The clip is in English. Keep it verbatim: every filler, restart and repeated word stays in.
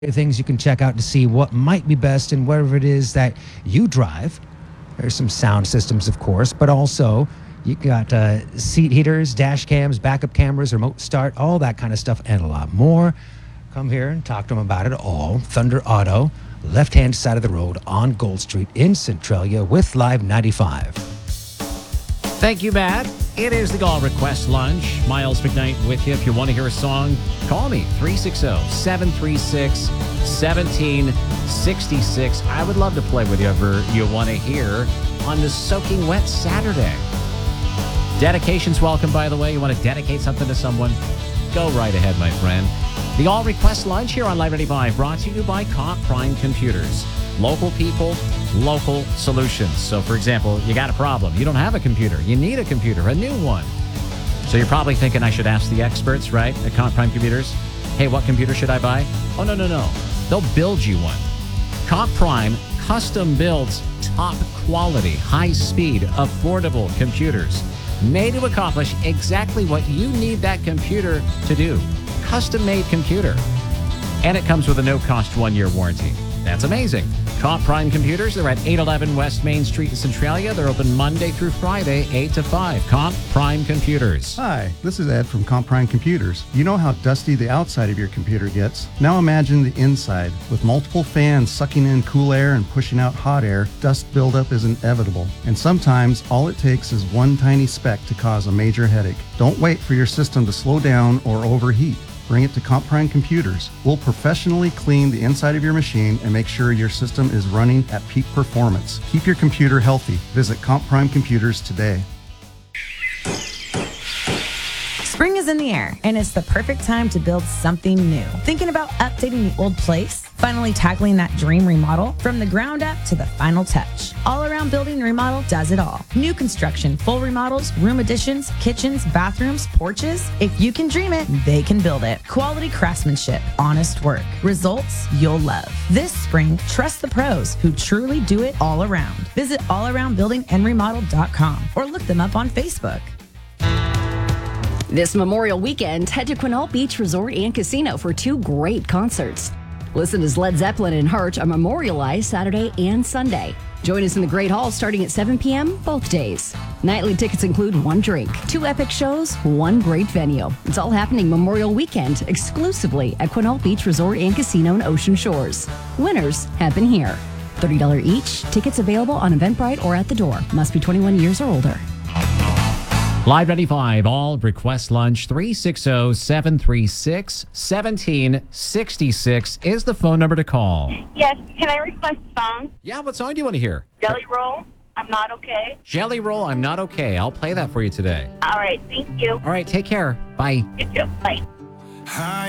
things you can check out to see what might be best in wherever it is that you drive. There's some sound systems, of course, but also you got uh, seat heaters, dash cams, backup cameras, remote start, all that kind of stuff, and a lot more. Come here and talk to them about it all. Thunder Auto, left-hand side of the road on Gold Street in Centralia with Live ninety-five. Thank you, Matt. It is the Call Request Lunch. Miles McKnight with you. If you want to hear a song, call me, three six zero, seven three six, one seven six six. I would love to play with you ever you want to hear on this soaking wet Saturday. Dedications welcome, by the way. You want to dedicate something to someone? Go right ahead, my friend. The All Request Lunch here on Live ninety-five, brought to you by Comp Prime Computers. Local people, local solutions. So, for example, you got a problem. You don't have a computer. You need a computer, a new one. So you're probably thinking I should ask the experts, right, at Comp Prime Computers, hey, what computer should I buy? Oh, no, no, no. They'll build you one. Comp Prime custom builds top quality, high speed, affordable computers made to accomplish exactly what you need that computer to do. Custom made computer. And it comes with a no cost one year warranty. That's amazing. Comp Prime Computers, they're at eight eleven West Main Street in Centralia. They're open Monday through Friday, eight to five. Comp Prime Computers. Hi, this is Ed from Comp Prime Computers. You know how dusty the outside of your computer gets? Now imagine the inside. With multiple fans sucking in cool air and pushing out hot air, dust buildup is inevitable. And sometimes all it takes is one tiny speck to cause a major headache. Don't wait for your system to slow down or overheat. Bring it to Comp Prime Computers. We'll professionally clean the inside of your machine and make sure your system is running at peak performance. Keep your computer healthy. Visit Comp Prime Computers today. Spring is in the air, and it's the perfect time to build something new. Thinking about updating the old place? Finally tackling that dream remodel? From the ground up to the final touch. All Around Building and Remodel does it all. New construction, full remodels, room additions, kitchens, bathrooms, porches. If you can dream it, they can build it. Quality craftsmanship, honest work. Results you'll love. This spring, trust the pros who truly do it all around. Visit all around building and remodel dot com or look them up on Facebook. This Memorial Weekend, head to Quinault Beach Resort and Casino for two great concerts. Listen as Led Zeppelin and Hurt are memorialized Saturday and Sunday. Join us in the Great Hall starting at seven p.m. both days. Nightly tickets include one drink, two epic shows, one great venue. It's all happening Memorial Weekend exclusively at Quinault Beach Resort and Casino in Ocean Shores. Winners happen here. thirty dollars each. Tickets available on Eventbrite or at the door. Must be twenty-one years or older. Live ninety-five, All Request Lunch, three six zero, seven three six, one seven six six is the phone number to call. Yes, can I request a song? Yeah, what song do you want to hear? Jelly Roll, I'm Not Okay. Jelly Roll, I'm Not Okay. I'll play that for you today. All right, thank you. All right, take care. Bye. You too. Bye. Hi.